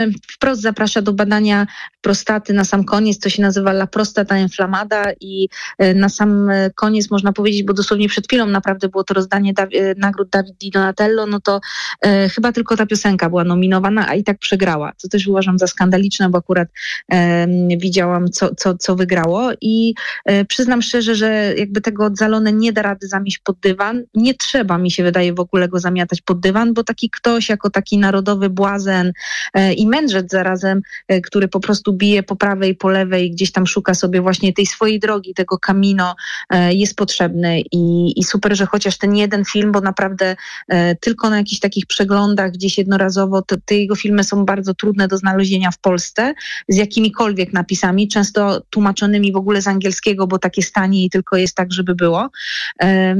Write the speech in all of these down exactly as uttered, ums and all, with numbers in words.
wprost zaprasza do badania prostaty na sam koniec, to się nazywa La Prostata Inflamada i na sam koniec można powiedzieć, bo dosłownie przed chwilą naprawdę było to rozdanie da- nagród David Di Donatello, no to e, chyba tylko ta piosenka była nominowana, a i tak przegrała, co też uważam za skandaliczne, bo akurat e, widziałam, co, co, co wygrało i e, przyznam szczerze, że jakby tego Zalone nie da rady zamieść pod dywan. Nie trzeba, mi się wydaje, w ogóle go zamiatać pod dywan, bo taki ktoś jako taki narodowy błazen e, i mędrzec zarazem, e, który po prostu bije po prawej, po lewej, gdzieś tam szuka sobie właśnie tej swojej drogi, tego Camino, e, jest potrzebny i, i super, że chociaż ten jeden film, bo naprawdę e, tylko na jakichś takich przeglądach gdzieś jednorazowo, to te jego filmy są bardzo trudne do znalezienia w Polsce, z jakimikolwiek napisami, często tłumaczonymi w ogóle z angielskiego, bo takie stanie i tylko jest tak, żeby było. E,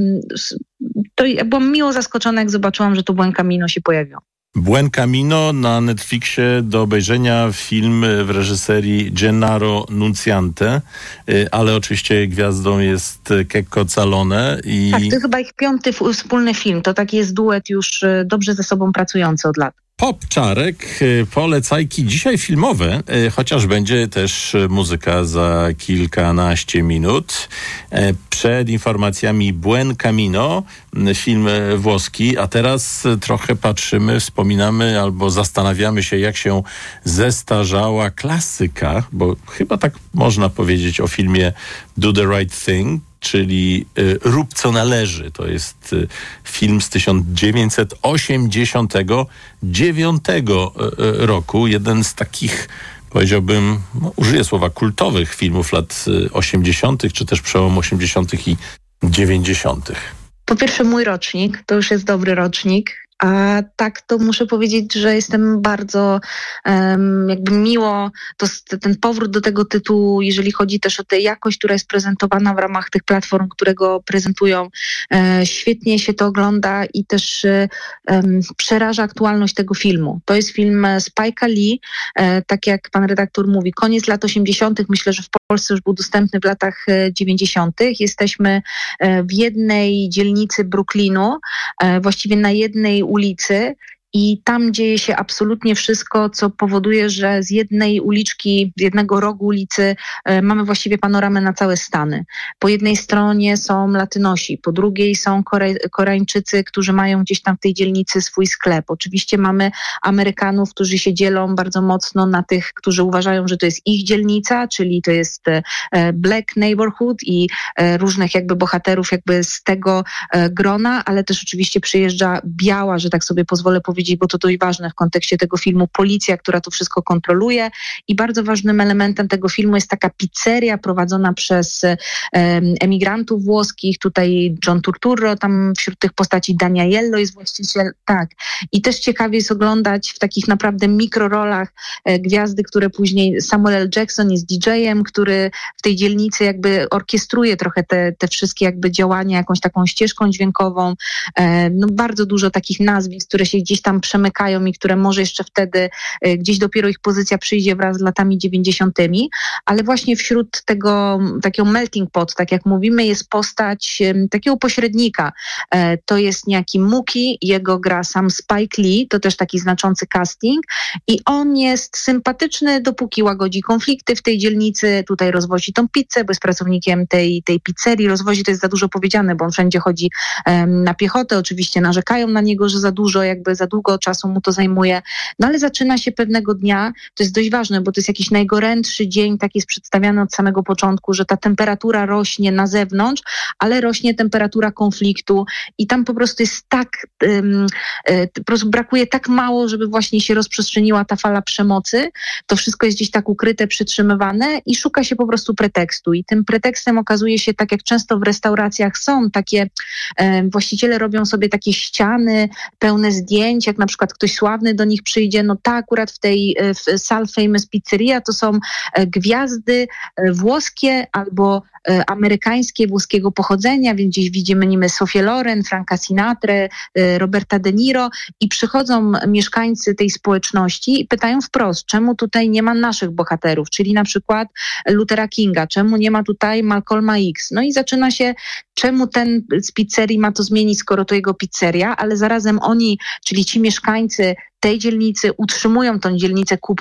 to ja byłam miło zaskoczona, jak zobaczyłam, że to Buen Camino się pojawiło. Buen Camino na Netflixie do obejrzenia, film w reżyserii Gennaro Nunziante, ale oczywiście gwiazdą jest Checco Zalone. I... Tak, to chyba ich piąty wspólny film, to taki jest duet już dobrze ze sobą pracujący od lat. Pop Czarek, polecajki dzisiaj filmowe, chociaż będzie też muzyka za kilkanaście minut. Przed informacjami Buen Camino, film włoski, a teraz trochę patrzymy, wspominamy albo zastanawiamy się, jak się zestarzała klasyka, bo chyba tak można powiedzieć o filmie Do the Right Thing, czyli y, Rób co należy. To jest y, film z tysiąc dziewięćset osiemdziesiątego dziewiątego y, roku. Jeden z takich, powiedziałbym, no, użyję słowa kultowych filmów lat y, osiemdziesiątych, czy też przełom osiemdziesiątych i dziewięćdziesiątych. Po pierwsze mój rocznik, to już jest dobry rocznik. A tak to muszę powiedzieć, że jestem bardzo um, jakby miło, to ten powrót do tego tytułu, jeżeli chodzi też o tę jakość, która jest prezentowana w ramach tych platform, które go prezentują. E, świetnie się to ogląda i też e, przeraża aktualność tego filmu. To jest film Spike'a Lee, e, tak jak pan redaktor mówi, koniec lat osiemdziesiątych. Myślę, że w Polsce już był dostępny w latach dziewięćdziesiątych. Jesteśmy w jednej dzielnicy Brooklynu, e, właściwie na jednej ulicy i tam dzieje się absolutnie wszystko, co powoduje, że z jednej uliczki, z jednego rogu ulicy e, mamy właściwie panoramę na całe Stany. Po jednej stronie są Latynosi, po drugiej są Kore- Koreańczycy, którzy mają gdzieś tam w tej dzielnicy swój sklep. Oczywiście mamy Amerykanów, którzy się dzielą bardzo mocno na tych, którzy uważają, że to jest ich dzielnica, czyli to jest e, Black Neighborhood i e, różnych jakby bohaterów jakby z tego e, grona, ale też oczywiście przyjeżdża biała, że tak sobie pozwolę powiedzieć, bo to dość ważne w kontekście tego filmu, policja, która to wszystko kontroluje i bardzo ważnym elementem tego filmu jest taka pizzeria prowadzona przez um, emigrantów włoskich, tutaj John Turturro, tam wśród tych postaci Daniello jest właściciel, tak. I też ciekawie jest oglądać w takich naprawdę mikrorolach e, gwiazdy, które później Samuel L. Jackson jest D J-em, który w tej dzielnicy jakby orkiestruje trochę te, te wszystkie jakby działania, jakąś taką ścieżką dźwiękową. E, no bardzo dużo takich nazwisk, które się gdzieś tam przemykają i które może jeszcze wtedy y, gdzieś dopiero ich pozycja przyjdzie wraz z latami dziewięćdziesiątymi, ale właśnie wśród tego takiego melting pot, tak jak mówimy, jest postać y, takiego pośrednika. Y, to jest niejaki Mookie, jego gra sam Spike Lee, to też taki znaczący casting i on jest sympatyczny, dopóki łagodzi konflikty w tej dzielnicy, tutaj rozwozi tą pizzę, bo jest pracownikiem tej, tej pizzerii, rozwozi, to jest za dużo powiedziane, bo on wszędzie chodzi y, na piechotę, oczywiście narzekają na niego, że za dużo, jakby za długo czasu mu to zajmuje, no ale zaczyna się pewnego dnia, to jest dość ważne, bo to jest jakiś najgorętszy dzień, tak jest przedstawiany od samego początku, że ta temperatura rośnie na zewnątrz, ale rośnie temperatura konfliktu i tam po prostu jest tak, um, po prostu brakuje tak mało, żeby właśnie się rozprzestrzeniła ta fala przemocy, to wszystko jest gdzieś tak ukryte, przytrzymywane i szuka się po prostu pretekstu i tym pretekstem okazuje się, tak jak często w restauracjach są takie, um, właściciele robią sobie takie ściany pełne zdjęć, jak na przykład ktoś sławny do nich przyjdzie, no ta akurat w tej w Sal Famous Pizzeria to są gwiazdy włoskie albo amerykańskie, włoskiego pochodzenia, więc gdzieś widzimy nimi Sofię Loren, Franka Sinatrę, Roberta De Niro i przychodzą mieszkańcy tej społeczności i pytają wprost, czemu tutaj nie ma naszych bohaterów, czyli na przykład Luthera Kinga, czemu nie ma tutaj Malcolma X. No i zaczyna się, czemu ten z pizzerii ma to zmienić, skoro to jego pizzeria, ale zarazem oni, czyli ci mieszkańcy tej dzielnicy utrzymują tą dzielnicę